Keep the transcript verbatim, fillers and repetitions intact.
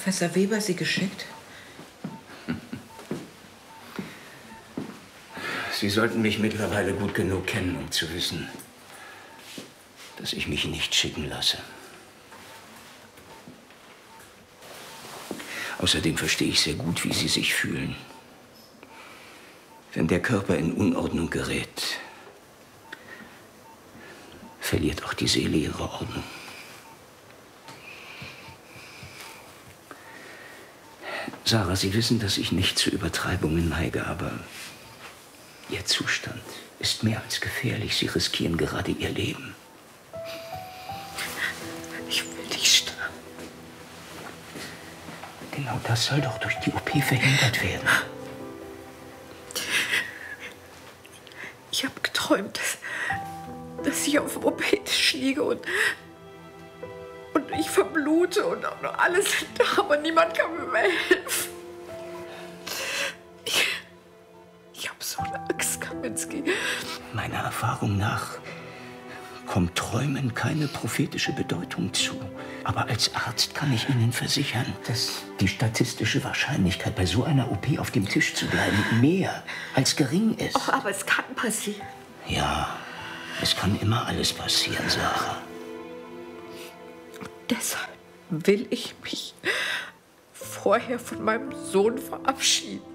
Professor Weber Sie geschickt? Sie sollten mich mittlerweile gut genug kennen, um zu wissen, dass ich mich nicht schicken lasse. Außerdem verstehe ich sehr gut, wie Sie sich fühlen. Wenn der Körper in Unordnung gerät, verliert auch die Seele ihre Ordnung. Sarah, Sie wissen, dass ich nicht zu Übertreibungen neige, aber Ihr Zustand ist mehr als gefährlich. Sie riskieren gerade Ihr Leben. Ich will nicht sterben. Genau das soll doch durch die O P verhindert werden. Ich habe geträumt, dass, dass ich auf dem O P-Tisch liege und, und ich verblute und alles sind da, aber niemand kann mir mehr helfen. Ich, ich habe so eine Angst, Kaminski. Meiner Erfahrung nach kommt Träumen keine prophetische Bedeutung zu. Aber als Arzt kann ich Ihnen versichern, dass die statistische Wahrscheinlichkeit, bei so einer O P auf dem Tisch zu bleiben, mehr als gering ist. Oh, aber es kann passieren. Ja, es kann immer alles passieren, Sarah. Und deshalb will ich mich vorher von meinem Sohn verabschieden.